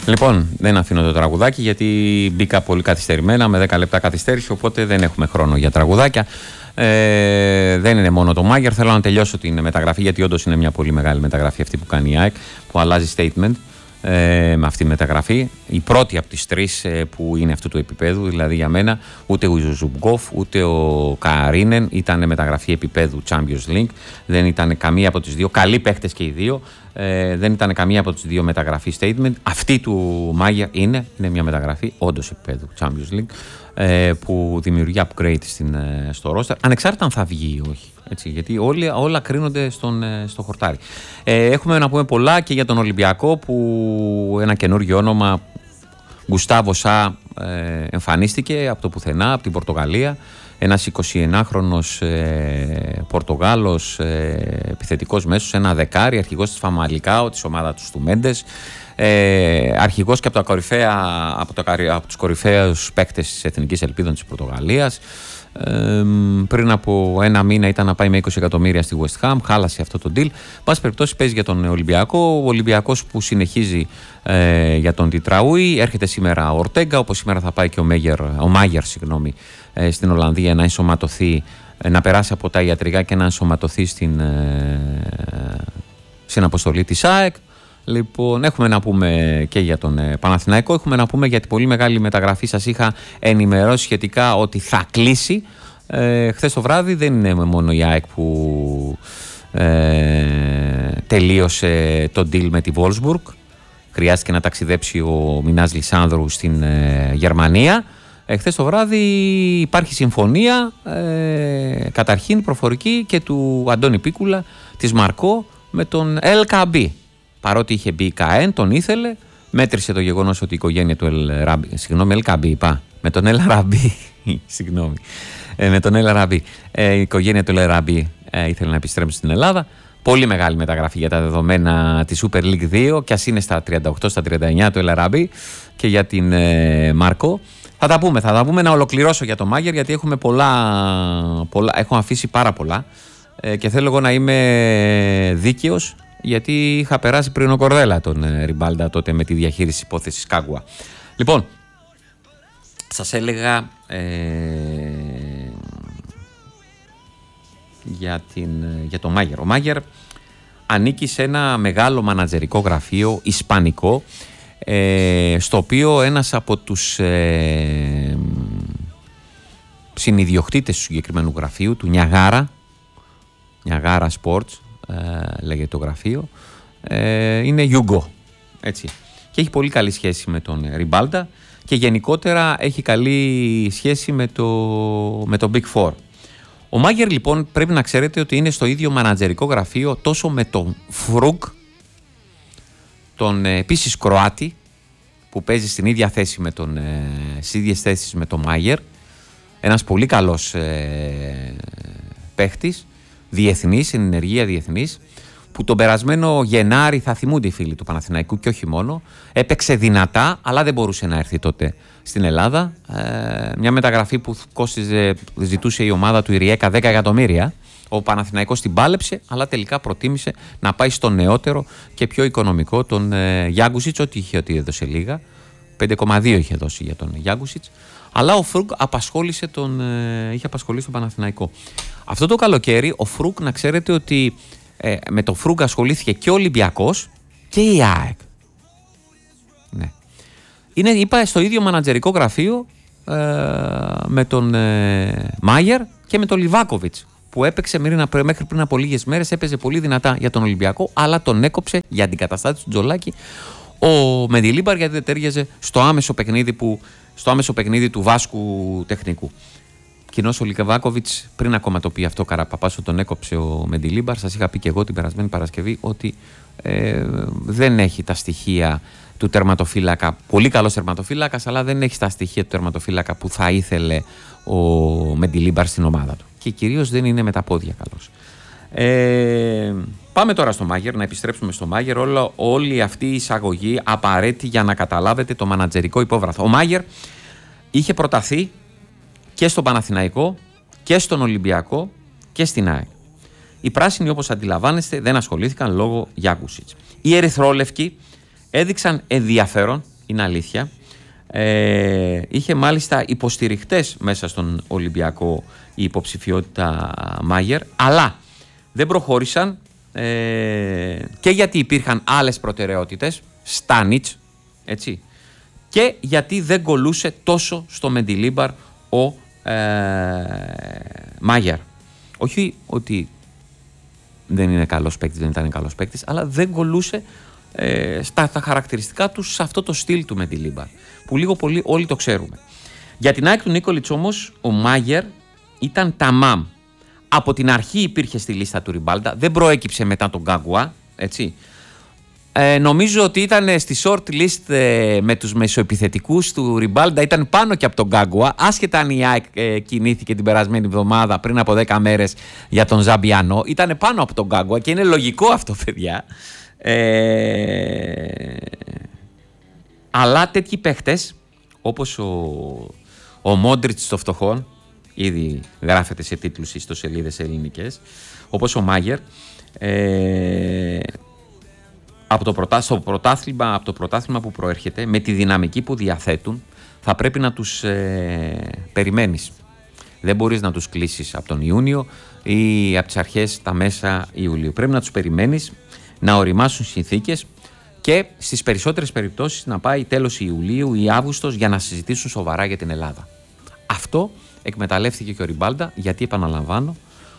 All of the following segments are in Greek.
Λοιπόν, δεν αφήνω το τραγουδάκι γιατί μπήκα πολύ καθυστερημένα, με 10 λεπτά καθυστέρηση, οπότε δεν έχουμε χρόνο για τραγουδάκια. Δεν είναι μόνο το Μάγερ. Θέλω να τελειώσω την μεταγραφή, γιατί όντως είναι μια πολύ μεγάλη μεταγραφή αυτή που κάνει η ΑΕΚ, που αλλάζει statement με αυτή τη μεταγραφή. Η πρώτη από τις τρεις που είναι αυτού του επίπεδου, δηλαδή για μένα, ούτε ο Ζουμπγκόφ ούτε ο Καρίνεν ήταν μεταγραφή επίπεδου Champions League. Δεν ήταν καμία από τις δύο. Καλοί παίχτες και οι δύο. Δεν ήταν καμία από τις δύο μεταγραφή statement. Αυτή του Μάγερ είναι μια μεταγραφή όντως επίπεδου Champions League, που δημιουργεί upgrade στο roster, ανεξάρτητα αν θα βγει ή όχι. Έτσι, γιατί όλα κρίνονται στο χορτάρι. Έχουμε να πούμε πολλά και για τον Ολυμπιακό, που ένα καινούργιο όνομα, Γκουστάβο Σα, εμφανίστηκε από το πουθενά, από την Πορτογαλία. Ένας 29χρονος Πορτογάλος επιθετικός μέσος, ένα δεκάρι, αρχηγός της Φαμαλικάο, της ομάδας του Μέντες, αρχηγός και από τους κορυφαίους παίκτες της Εθνικής Ελπίδων της Πορτογαλίας. Πριν από ένα μήνα ήταν να πάει με 20 εκατομμύρια στη West Ham, χάλασε αυτό το deal. Πάση περιπτώσει παίζει για τον Ολυμπιακό. Ο Ολυμπιακός που συνεχίζει για τον Τιτραούι. Έρχεται σήμερα ο Ορτέγκα, όπως σήμερα θα πάει και ο Μάγερ στην Ολλανδία να ενσωματωθεί, να περάσει από τα ιατρικά και να ενσωματωθεί στην αποστολή της ΑΕΚ. Λοιπόν, έχουμε να πούμε και για τον Παναθηναϊκό, έχουμε να πούμε για την πολύ μεγάλη μεταγραφή. Σας είχα ενημερώσει σχετικά ότι θα κλείσει. Χθες το βράδυ δεν είναι μόνο η ΑΕΚ που τελείωσε το deal με τη Wolfsburg. Χρειάστηκε να ταξιδέψει ο Μινάς Λισάνδρου στην Γερμανία. Χθες το βράδυ υπάρχει συμφωνία, καταρχήν προφορική, και του Αντώνη Πίκουλα, της Μαρκό, με τον LKB. Παρότι είχε μπει η ΚΑΕΝ, τον ήθελε, μέτρησε το γεγονός ότι η οικογένεια του LKB είπα, με τον LRB, συγγνώμη, με τον LRB, η οικογένεια του LRB ήθελε να επιστρέψει στην Ελλάδα. Πολύ μεγάλη μεταγραφή για τα δεδομένα της Super League 2, και ας είναι στα 38, στα 39 του LRB, και για την Μάρκο. Θα τα πούμε, να ολοκληρώσω για το Μάγερ, γιατί έχουμε πολλά, έχω αφήσει πάρα πολλά, και θέλω εγώ να είμαι δίκαιος, γιατί είχα περάσει πριν ο Κορδέλα τον Ριμπάλντα τότε με τη διαχείριση υπόθεσης Κάγκουα. Λοιπόν, σας έλεγα για το Μάγερ. Ο Μάγερ ανήκει σε ένα μεγάλο μανατζερικό γραφείο ισπανικό, στο οποίο ένας από τους συνιδιοκτήτες του συγκεκριμένου γραφείου, του Niagara Sports, λέγεται το γραφείο, είναι Γιούγκο, έτσι. Και έχει πολύ καλή σχέση με τον Ριμπάλντα, και γενικότερα έχει καλή σχέση με το Big Four. Ο Μάγερ, λοιπόν, πρέπει να ξέρετε ότι είναι στο ίδιο μανατζερικό γραφείο τόσο με τον Φρουγκ, τον επίσης Κροάτη, που παίζει στην ίδια θέση στις ίδιες θέσεις με τον Μάγερ, ένας πολύ καλός παίχτης, διεθνής, εν ενεργεία διεθνής, που τον περασμένο Γενάρη, θα θυμούνται οι φίλοι του Παναθηναϊκού και όχι μόνο, έπαιξε δυνατά, αλλά δεν μπορούσε να έρθει τότε στην Ελλάδα. Μια μεταγραφή που ζητούσε η ομάδα του η Ριέκα 10 εκατομμύρια. Ο Παναθηναϊκός την πάλεψε, αλλά τελικά προτίμησε να πάει στο νεότερο και πιο οικονομικό τον Γιάγκουσιτς, ό,τι είχε έδωσε λίγα. 5,2 είχε δώσει για τον Γιάγκουσιτς. Αλλά ο Φρουγκ είχε απασχολήσει τον Παναθηναϊκό. Αυτό το καλοκαίρι ο Φρουγκ, να ξέρετε ότι με τον Φρουγκ ασχολήθηκε και ο Ολυμπιακός και η ΑΕΚ. Ναι. είπα, στο ίδιο μανατζερικό γραφείο με τον Μάγερ και με τον Λιβάκοβιτς, που έπαιξε μέχρι πριν από λίγες μέρες, έπαιζε πολύ δυνατά για τον Ολυμπιακό, αλλά τον έκοψε για αντικαταστάτη του Τζολάκη ο Μεντιλίμπαρ, γιατί δεν τέριαζε στο άμεσο παιχνίδι του Βάσκου τεχνικού. Κοινώς ο Λιβάκοβιτς, πριν ακόμα το πει αυτό Καραπαπάς, τον έκοψε ο Μεντιλίμπαρ. Σας είχα πει και εγώ την περασμένη Παρασκευή ότι δεν έχει τα στοιχεία του τερματοφύλακα. Πολύ καλός τερματοφύλακας, αλλά δεν έχει τα στοιχεία του τερματοφύλακα που θα ήθελε ο Μεντιλίμπαρ στην ομάδα του. Και κυρίως δεν είναι με τα πόδια καλός. Πάμε τώρα στο Μάγερ, να επιστρέψουμε στο Μάγερ. Όλη αυτή η εισαγωγή απαραίτητη για να καταλάβετε το μανατζερικό υπόβραθο. Ο Μάγερ είχε προταθεί και στον Παναθηναϊκό και στον Ολυμπιακό και στην ΑΕΚ. Οι πράσινοι, όπως αντιλαμβάνεστε, δεν ασχολήθηκαν λόγω Γιάγκουσιτς. Οι ερυθρόλευκοι έδειξαν ενδιαφέρον είναι αλήθεια. Είχε μάλιστα υποστηριχτές μέσα στον Ολυμπιακό η υποψηφιότητα Μάγερ, αλλά δεν προχώρησαν και γιατί υπήρχαν άλλες προτεραιότητες, Στάνιτς, έτσι, και γιατί δεν κολούσε τόσο στο Μεντιλίμπαρ ο Μάγερ. Όχι ότι δεν είναι καλός παίκτης, δεν ήταν καλός παίκτης, αλλά δεν κολούσε στα χαρακτηριστικά του σε αυτό το στυλ του Μεντιλίμπαρ, που λίγο πολύ όλοι το ξέρουμε. Για την ΑΕΚ του Νίκολιτς όμως, ο Μάγερ ήταν ταμάμ. Από την αρχή υπήρχε στη λίστα του Ριμπάλντα, δεν προέκυψε μετά τον Γκάγκουα, έτσι. Νομίζω ότι ήταν στη short list με τους μεσοεπιθετικούς του Ριμπάλντα, ήταν πάνω και από τον Γκάγκουα, άσχετα αν η ΑΕΚ κινήθηκε την περασμένη εβδομάδα πριν από 10 μέρες για τον Ζαμπιανό, ήταν πάνω από τον Γκάγκουα και είναι λογικό αυτό, παιδιά. Αλλά τέτοιοι παίχτες όπως ο Μόντριτς των φτωχών, ήδη γράφεται σε τίτλους ιστοσελίδες ελληνικές, όπως ο Μάγερ, από το πρωτάθλημα που προέρχεται, με τη δυναμική που διαθέτουν, θα πρέπει να τους περιμένεις. Δεν μπορείς να τους κλείσεις από τον Ιούνιο ή από τις αρχές τα μέσα Ιουλίου. Πρέπει να τους περιμένεις να οριμάσουν συνθήκες και στις περισσότερες περιπτώσεις να πάει τέλος Ιουλίου ή Αύγουστος για να συζητήσουν σοβαρά για την Ελλάδα. Αυτό εκμεταλλεύτηκε και ο Ριμπάλντα, γιατί επαναλαμβάνω,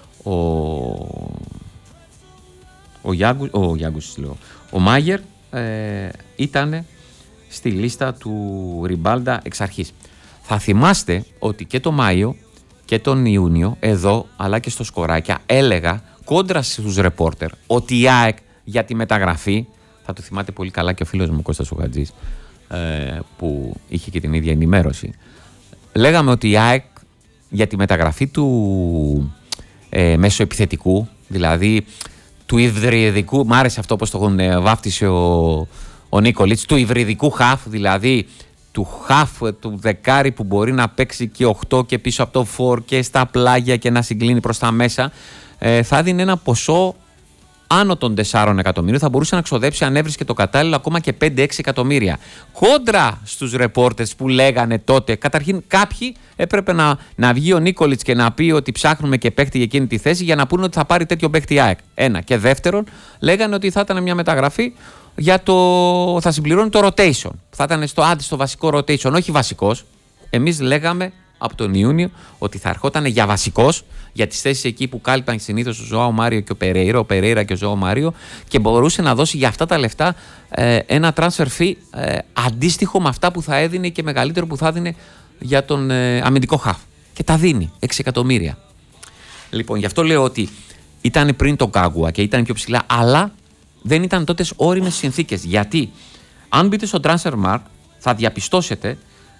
ο Μάγερ ήταν στη λίστα του Ριμπάλντα εξ αρχής. Θα θυμάστε ότι και το Μάιο και τον Ιούνιο εδώ, αλλά και στο Σκοράκια, έλεγα κόντρα στους ρεπόρτερ ότι η ΑΕΚ για τη μεταγραφή, θα το θυμάται πολύ καλά και ο φίλος μου Κώστας ο Χατζής, που είχε και την ίδια ενημέρωση, λέγαμε ότι η ΑΕΚ για τη μεταγραφή του μεσοεπιθετικού, δηλαδή του υβριδικού, μ' άρεσε αυτό όπως το βάφτισε ο Νίκολιτς, του υβριδικού χαφ, δηλαδή του χαφ, του δεκάρι που μπορεί να παίξει και 8 και πίσω από το 4 και στα πλάγια και να συγκλίνει προς τα μέσα, θα δίνει ένα ποσό άνω των 4 εκατομμύριων, θα μπορούσε να ξοδέψει αν έβρισκε το κατάλληλο ακόμα και 5-6 εκατομμύρια. Κόντρα στους ρεπόρτες που λέγανε τότε, καταρχήν κάποιοι έπρεπε να βγει ο Νίκολιτς και να πει ότι ψάχνουμε και παίχτη για εκείνη τη θέση για να πούνε ότι θα πάρει τέτοιο παίχτη ΑΕΚ. Ένα. Και δεύτερον, λέγανε ότι θα ήταν μια μεταγραφή θα συμπληρώνει το rotation. Θα ήταν στο βασικό rotation, όχι βασικός. Εμείς λέγαμε από τον Ιούνιο ότι θα ερχόταν για βασικός για τις θέσεις εκεί που κάλυπταν συνήθως ο Ζωάο Μάριο και ο Περέιρα και ο Ζωάο Μάριο, και μπορούσε να δώσει για αυτά τα λεφτά ένα transfer fee αντίστοιχο με αυτά που θα έδινε και μεγαλύτερο που θα έδινε για τον αμυντικό χαφ. Και τα δίνει 6 εκατομμύρια. Λοιπόν, γι' αυτό λέω ότι ήταν πριν το Γκάγκουα και ήταν πιο ψηλά, αλλά δεν ήταν τότε όριμες συνθήκες. Γιατί αν μπείτε στο Transfermarkt θα διαπιστώσετε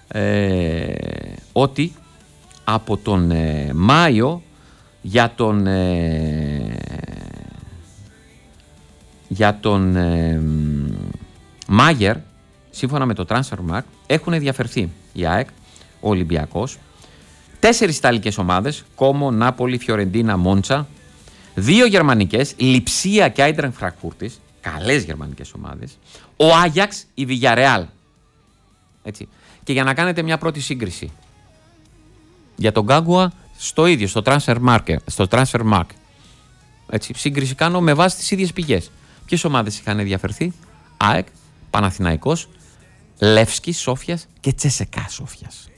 ότι από τον Μάιο για τον Μάγερ, σύμφωνα με το Transfermarkt, έχουν διαφερθεί η ΑΕΚ, ο Ολυμπιακός, 4 ιταλικές ομάδες, Κόμο, Νάπολη, Φιωρεντίνα, Μόντσα, 2 γερμανικές, Λιψία και Άιντραχτ Φραγκφούρτης, καλές γερμανικές ομάδες, ο Άγιαξ, η Βιγιαρεάλ. Έτσι. Και για να κάνετε μια πρώτη σύγκριση για τον Γκάγκουα, στο ίδιο, στο Transfermarkt. Έτσι, σύγκριση κάνω με βάση τις ίδιες πηγές. Ποιες ομάδες είχαν διαφερθεί? ΑΕΚ, Παναθηναϊκός, Λεύσκι Σόφιας και Τσεσεκά Σόφιας.